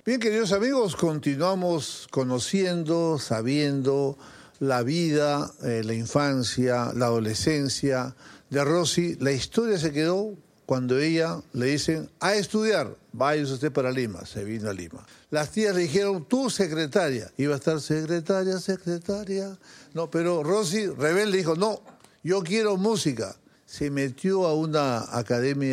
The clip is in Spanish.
Bien, queridos amigos, continuamos conociendo, sabiendo la vida, la infancia, la adolescencia de Rosy. La historia se quedó cuando ella le dicen a estudiar, vaya usted para Lima. Se vino a Lima. Las tías le dijeron, tú secretaria. Iba a estar secretaria. No, pero Rosy, rebelde, dijo, no, yo quiero música. Se metió a una academia